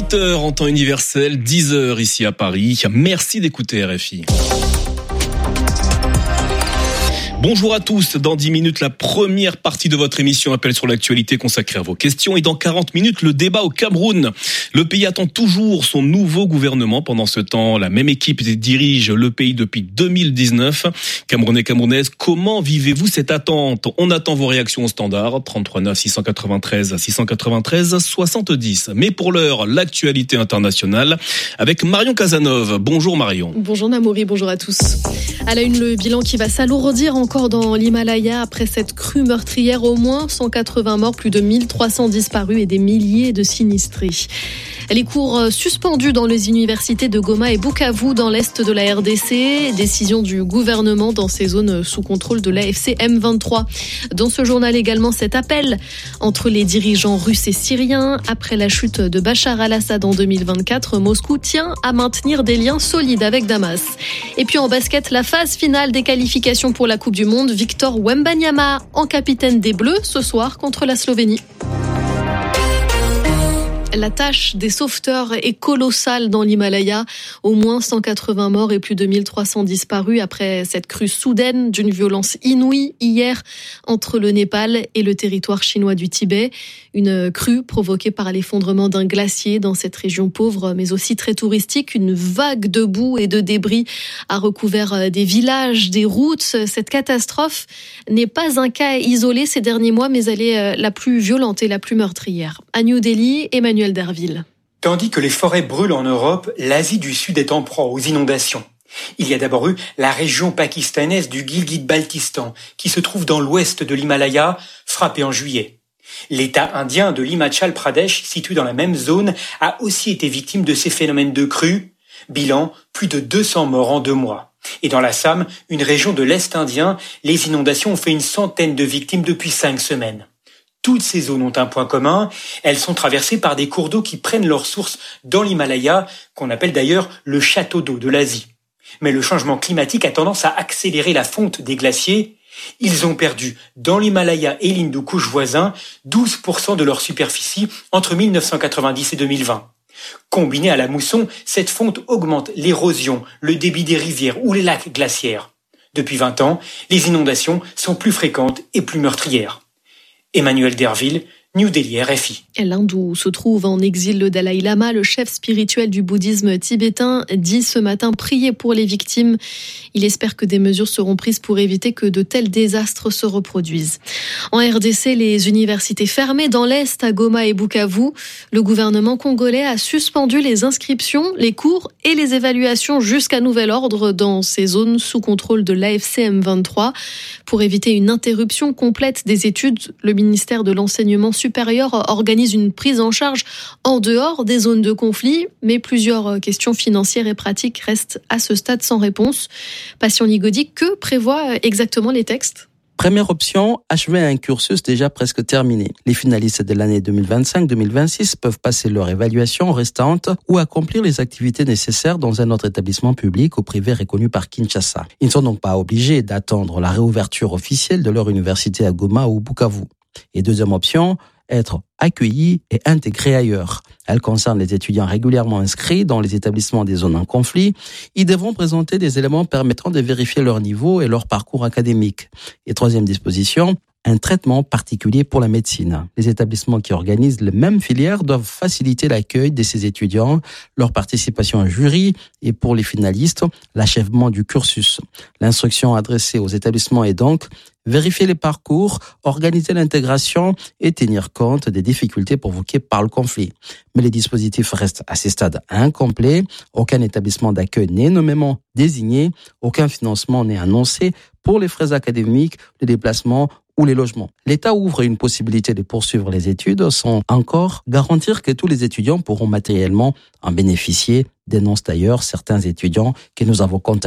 8h en temps universel, 10h ici à Paris. Merci d'écouter RFI. Bonjour à tous, dans 10 minutes, la première partie de votre émission Appel sur l'actualité consacrée à vos questions. Et dans 40 minutes, le débat au Cameroun. Le pays attend toujours son nouveau gouvernement. Pendant ce temps, la même équipe dirige le pays depuis 2019. Camerounais, Camerounaises, comment vivez-vous cette attente ? On attend vos réactions au standard, 33 9 693 693 70. Mais pour l'heure, l'actualité internationale avec Marion Casanov. Bonjour Marion. Bonjour Namouri, bonjour à tous. À la une, le bilan qui va s'alourdir encore dans l'Himalaya après cette crue meurtrière. Au moins 180 morts, plus de 1300 disparus et des milliers de sinistrés. Les cours suspendus dans les universités de Goma et Bukavu dans l'est de la RDC. Décision du gouvernement dans ces zones sous contrôle de l'AFC M23. Dans ce journal également, cet appel entre les dirigeants russes et syriens. Après la chute de Bachar al-Assad en 2024, Moscou tient à maintenir des liens solides avec Damas. Et puis en basket, la phase finale des qualifications pour la Coupe du Monde. Victor Wembanyama en capitaine des Bleus ce soir contre la Slovénie. La tâche des sauveteurs est colossale dans l'Himalaya. Au moins 180 morts et plus de 1300 disparus après cette crue soudaine d'une violence inouïe hier entre le Népal et le territoire chinois du Tibet. Une crue provoquée par l'effondrement d'un glacier dans cette région pauvre, mais aussi très touristique. Une vague de boue et de débris a recouvert des villages, des routes. Cette catastrophe n'est pas un cas isolé ces derniers mois, mais elle est la plus violente et la plus meurtrière. À New Delhi, Emmanuel Derville. Tandis que les forêts brûlent en Europe, l'Asie du Sud est en proie aux inondations. Il y a d'abord eu la région pakistanaise du Gilgit-Baltistan, qui se trouve dans l'ouest de l'Himalaya, frappée en juillet. L'État indien de l'Himachal Pradesh, situé dans la même zone, a aussi été victime de ces phénomènes de crue. Bilan, plus de 200 morts en 2 mois. Et dans l'Assam, une région de l'Est indien, les inondations ont fait une centaine de victimes depuis 5 semaines. Toutes ces zones ont un point commun, elles sont traversées par des cours d'eau qui prennent leur source dans l'Himalaya, qu'on appelle d'ailleurs le château d'eau de l'Asie. Mais le changement climatique a tendance à accélérer la fonte des glaciers. Ils ont perdu, dans l'Himalaya et l'Hindu Kush voisin, 12% de leur superficie entre 1990 et 2020. Combinée à la mousson, cette fonte augmente l'érosion, le débit des rivières ou les lacs glaciaires. Depuis 20 ans, les inondations sont plus fréquentes et plus meurtrières. Emmanuel Derville, New Delhi, RFI. L'Inde où se trouve en exil le Dalai Lama, le chef spirituel du bouddhisme tibétain, dit ce matin prier pour les victimes. Il espère que des mesures seront prises pour éviter que de tels désastres se reproduisent. En RDC, les universités fermées dans l'Est à Goma et Bukavu. Le gouvernement congolais a suspendu les inscriptions, les cours et les évaluations jusqu'à nouvel ordre dans ces zones sous contrôle de l'AFC M23. Pour éviter une interruption complète des études, le ministère de l'Enseignement supérieur organise une prise en charge en dehors des zones de conflit, mais plusieurs questions financières et pratiques restent à ce stade sans réponse. Patient Ligodi, que prévoient exactement les textes ? Première option, achever un cursus déjà presque terminé. Les finalistes de l'année 2025-2026 peuvent passer leur évaluation restante ou accomplir les activités nécessaires dans un autre établissement public ou privé reconnu par Kinshasa. Ils ne sont donc pas obligés d'attendre la réouverture officielle de leur université à Goma ou Bukavu. Et deuxième option, être accueillis et intégrés ailleurs. Elle concerne les étudiants régulièrement inscrits dans les établissements des zones en conflit. Ils devront présenter des éléments permettant de vérifier leur niveau et leur parcours académique. Et troisième disposition, un traitement particulier pour la médecine. Les établissements qui organisent les mêmes filières doivent faciliter l'accueil de ces étudiants, leur participation à jury et pour les finalistes, l'achèvement du cursus. L'instruction adressée aux établissements est donc vérifier les parcours, organiser l'intégration et tenir compte des difficultés provoquées par le conflit. Mais les dispositifs restent à ce stade incomplets. Aucun établissement d'accueil n'est nommément désigné. Aucun financement n'est annoncé pour les frais académiques, les déplacements ou les logements. L'État ouvre une possibilité de poursuivre les études sans encore garantir que tous les étudiants pourront matériellement en bénéficier, dénoncent d'ailleurs certains étudiants que nous avons contactés.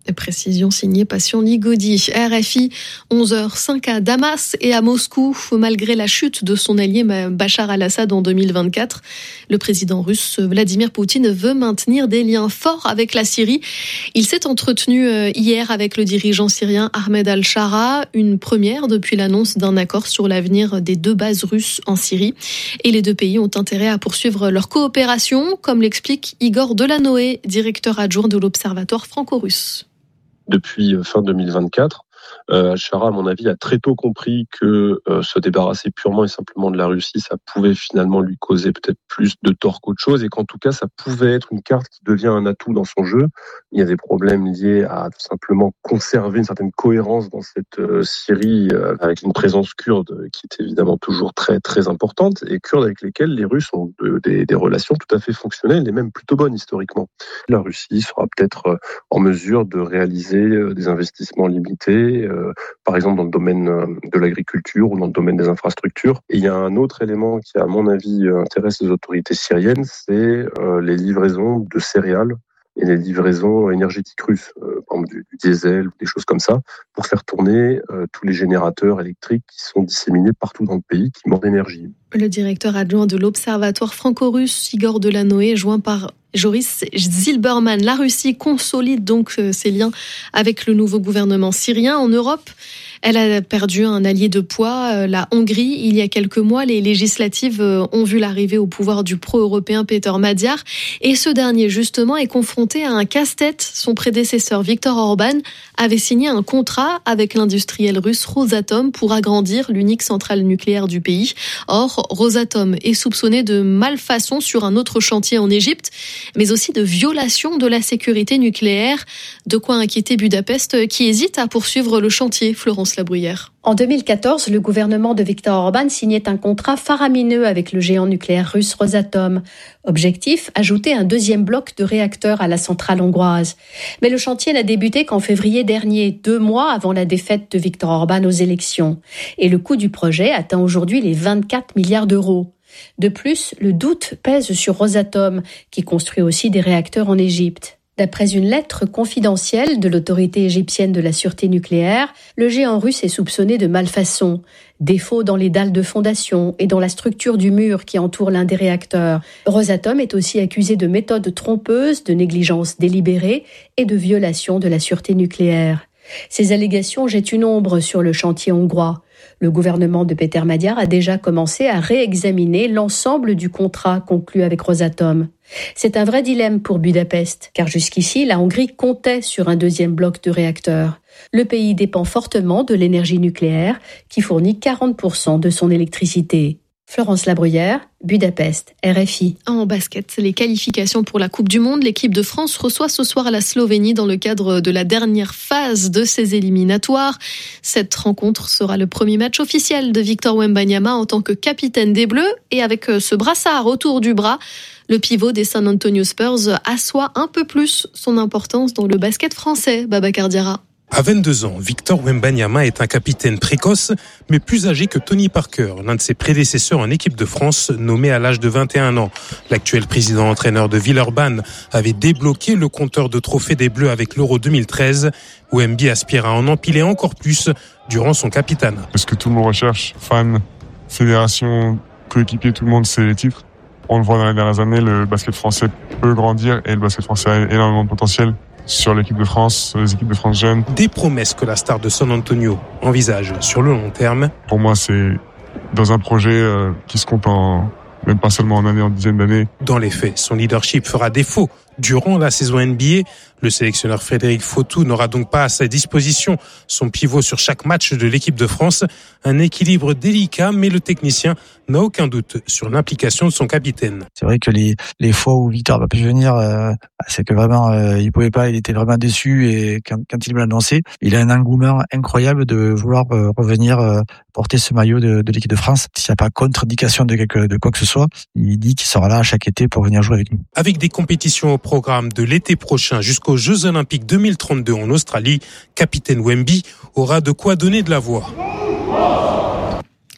Précision signée Passion Ligodi. RFI, 11h05 à Damas et à Moscou. Malgré la chute de son allié Bachar al-Assad en 2024, le président russe Vladimir Poutine veut maintenir des liens forts avec la Syrie. Il s'est entretenu hier avec le dirigeant syrien Ahmed al-Shara, une première depuis l'annonce d'un accord sur l'avenir des 2 bases russes en Syrie. Et les 2 pays ont intérêt à poursuivre leur coopération, comme l'explique Igor Delanoë, directeur adjoint de l'Observatoire franco-russe. Depuis fin 2024, al-Shara, à mon avis, a très tôt compris que se débarrasser purement et simplement de la Russie, ça pouvait finalement lui causer peut-être plus de tort qu'autre chose, et qu'en tout cas, ça pouvait être une carte qui devient un atout dans son jeu. Il y a des problèmes liés à tout simplement conserver une certaine cohérence dans cette Syrie, avec une présence kurde qui est évidemment toujours très très importante, et kurdes avec lesquels les Russes ont des relations tout à fait fonctionnelles et même plutôt bonnes historiquement. La Russie sera peut-être en mesure de réaliser des investissements limités, par exemple dans le domaine de l'agriculture ou dans le domaine des infrastructures. Et il y a un autre élément qui, à mon avis, intéresse les autorités syriennes, c'est les livraisons de céréales et les livraisons énergétiques russes, par exemple du diesel ou des choses comme ça, pour faire tourner tous les générateurs électriques qui sont disséminés partout dans le pays, qui manquent d'énergie. Le directeur adjoint de l'Observatoire franco-russe, Igor Delanoë, joint par Joris Zilberman. La Russie consolide donc ses liens avec le nouveau gouvernement syrien. En Europe, elle a perdu un allié de poids, la Hongrie. Il y a quelques mois, les législatives ont vu l'arrivée au pouvoir du pro-européen Péter Magyar. Et ce dernier, justement, est confronté à un casse-tête. Son prédécesseur, Viktor Orban, avait signé un contrat avec l'industriel russe Rosatom pour agrandir l'unique centrale nucléaire du pays. Or, Rosatom est soupçonné de malfaçon sur un autre chantier en Égypte, mais aussi de violation de la sécurité nucléaire. De quoi inquiéter Budapest, qui hésite à poursuivre le chantier. Florence Labruyère. En 2014, le gouvernement de Viktor Orban signait un contrat faramineux avec le géant nucléaire russe Rosatom. Objectif, ajouter un 2e bloc de réacteurs à la centrale hongroise. Mais le chantier n'a débuté qu'en février dernier, 2 mois avant la défaite de Viktor Orban aux élections. Et le coût du projet atteint aujourd'hui les 24 milliards d'euros. De plus, le doute pèse sur Rosatom, qui construit aussi des réacteurs en Égypte. D'après une lettre confidentielle de l'autorité égyptienne de la sûreté nucléaire, le géant russe est soupçonné de malfaçon, défauts dans les dalles de fondation et dans la structure du mur qui entoure l'un des réacteurs. Rosatom est aussi accusé de méthodes trompeuses, de négligence délibérée et de violation de la sûreté nucléaire. Ces allégations jettent une ombre sur le chantier hongrois. Le gouvernement de Péter Magyar a déjà commencé à réexaminer l'ensemble du contrat conclu avec Rosatom. C'est un vrai dilemme pour Budapest, car jusqu'ici, la Hongrie comptait sur un 2e bloc de réacteurs. Le pays dépend fortement de l'énergie nucléaire, qui fournit 40% de son électricité. Florence Labruyère, Budapest, RFI. En basket, les qualifications pour la Coupe du Monde. L'équipe de France reçoit ce soir la Slovénie dans le cadre de la dernière phase de ses éliminatoires. Cette rencontre sera le premier match officiel de Victor Wembanyama en tant que capitaine des Bleus. Et avec ce brassard autour du bras, le pivot des San Antonio Spurs assoit un peu plus son importance dans le basket français. Babacar Diarra. À 22 ans, Victor Wembanyama est un capitaine précoce, mais plus âgé que Tony Parker, l'un de ses prédécesseurs en équipe de France, nommé à l'âge de 21 ans. L'actuel président-entraîneur de Villeurbanne avait débloqué le compteur de trophées des Bleus avec l'Euro 2013. Wemby aspire à en empiler encore plus durant son capitanat. Ce que tout le monde recherche, fans, fédération, coéquipiers, tout le monde, c'est les titres. On le voit dans les dernières années, le basket français peut grandir et le basket français a énormément de potentiel. Sur l'équipe de France, sur les équipes de France jeunes. Des promesses que la star de San Antonio envisage sur le long terme. Pour moi, c'est dans un projet qui se compte même pas seulement en années, en dizaines d'années. Dans les faits, son leadership fera défaut durant la saison NBA. Le sélectionneur Frédéric Fautou n'aura donc pas à sa disposition son pivot sur chaque match de l'équipe de France. Un équilibre délicat, mais le technicien n'a aucun doute sur l'implication de son capitaine. C'est vrai que les fois où Victor va pas pu venir, c'est que vraiment il pouvait pas, il était vraiment déçu, et quand il me l'a annoncé, il a un engouement incroyable de vouloir revenir porter ce maillot de l'équipe de France. S'il n'y a pas contre-indication de quoi que ce soit, il dit qu'il sera là chaque été pour venir jouer avec nous. Avec des compétitions au programme de l'été prochain jusqu'aux Jeux Olympiques 2032 en Australie, capitaine Wemby aura de quoi donner de la voix.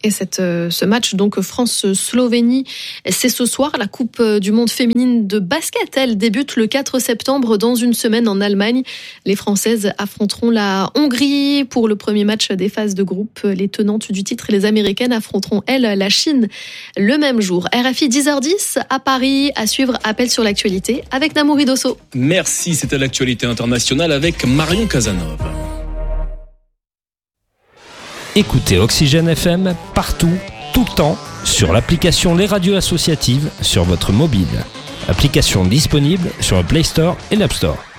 Et ce match, donc France-Slovénie, c'est ce soir. La Coupe du Monde féminine de basket, elle débute le 4 septembre dans une semaine en Allemagne. Les Françaises affronteront la Hongrie pour le premier match des phases de groupe. Les tenantes du titre, les Américaines, affronteront, elles, la Chine le même jour. RFI 10h10 à Paris, à suivre Appel sur l'actualité avec Namouri Dosso. Merci, c'était l'actualité internationale avec Marion Casanova. Écoutez Oxygène FM partout, tout le temps, sur l'application Les Radios Associatives sur votre mobile. Application disponible sur le Play Store et l'App Store.